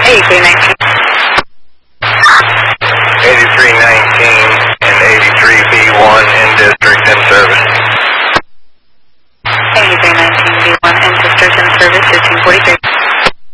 8319. 8319 and 83B1 in district in service. 8319B1 in district in service, 1543.